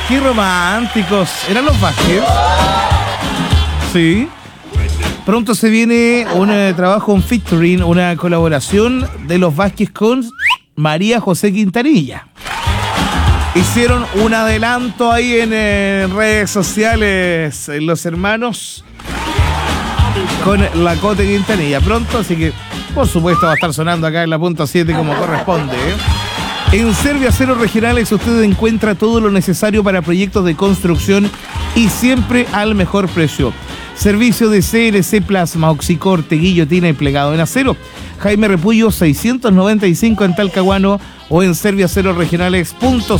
Qué románticos. ¿Eran los Vázquez? Sí. Pronto se viene un trabajo, un featuring, una colaboración de los Vázquez con María José Quintanilla. Hicieron un adelanto ahí en redes sociales, los hermanos, con la Cote Quintanilla. Pronto, así que por supuesto va a estar sonando acá en la punta 7 como corresponde. En Serviaceros Regionales usted encuentra todo lo necesario para proyectos de construcción y siempre al mejor precio. Servicio de CLC Plasma, Oxicorte, guillotina y plegado en acero. Jaime Repullo 695 en Talcahuano o en serviacerosregionales.cl.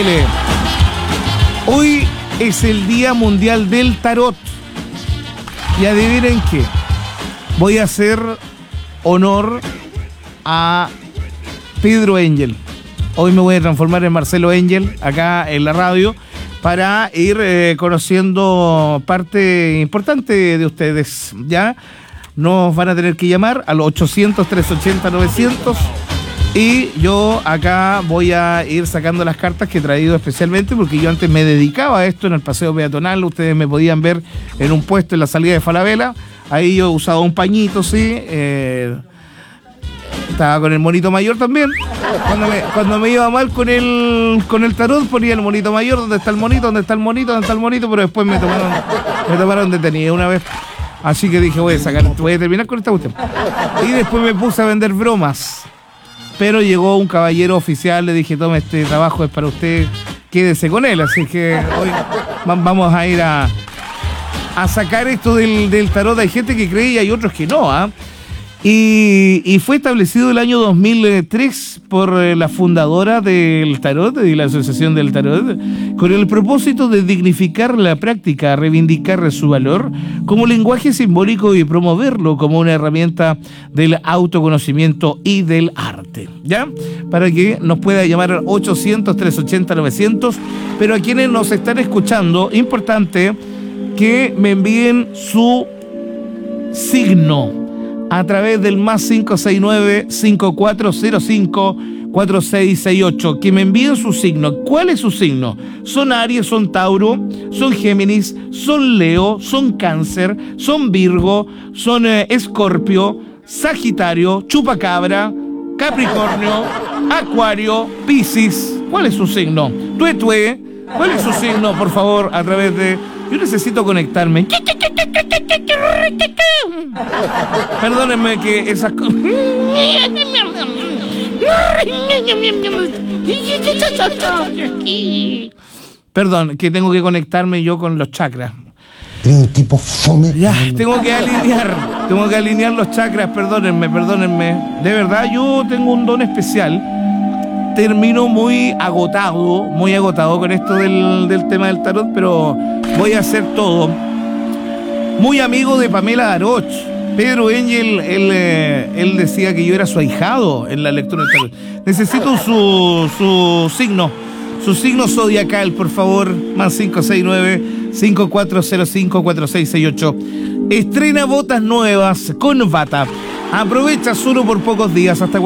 Hoy es el Día Mundial del Tarot. Y adivinen qué. Voy a hacer honor a Pedro Engel. Hoy me voy a transformar en Marcelo Engel acá en la radio para ir conociendo parte importante de ustedes, ¿ya? Nos van a tener que llamar al 800-380-900 y yo acá voy a ir sacando las cartas que he traído especialmente porque yo antes me dedicaba a esto en el paseo peatonal. Ustedes me podían ver en un puesto en la salida de Falabella. Ahí yo usaba un pañito, sí. Estaba con el monito mayor también. Cuando me iba mal con el tarot, ponía el monito mayor. ¿Dónde está el monito? ¿Dónde está el monito? ¿Dónde está el monito? Pero después me tomaron detenido una vez. Así que dije, voy a terminar con esta cuestión. Y después me puse a vender bromas. Pero llegó un caballero oficial, le dije, tome, este trabajo es para usted, quédese con él. Así que hoy vamos a ir a sacar esto del tarot. Hay gente que cree y hay otros que no, ¿ah? Y fue establecido el año 2003 por la fundadora del tarot, de la Asociación del Tarot, con el propósito de dignificar la práctica, reivindicar su valor como lenguaje simbólico y promoverlo como una herramienta del autoconocimiento y del arte, ¿ya? Para que nos pueda llamar al 800-380-900, pero a quienes nos están escuchando, importante que me envíen su signo a través del más 569-5405-4668. Que me envíen su signo. ¿Cuál es su signo? ¿Son Aries, son Tauro, son Géminis, son Leo, son Cáncer, son Virgo, son Escorpio, Sagitario, Chupacabra, Capricornio, Acuario, Piscis? ¿Cuál es su signo? Tuetue, ¿cuál es su signo, por favor? A través de... Yo necesito conectarme. Perdónenme que esas cosas... Perdón, que tengo que conectarme yo con los chakras. Un tipo fome. Ya, tengo que alinear los chakras, perdónenme. De verdad, yo tengo un don especial. Termino muy agotado con esto del tema del tarot, pero voy a hacer todo. Muy amigo de Pamela Aroch. Pedro Engel, él decía que yo era su ahijado en la lectura del tarot. Necesito su signo zodiacal, por favor. Más 569-5405-4668. Estrena botas nuevas con Bata. Aprovecha solo por pocos días hasta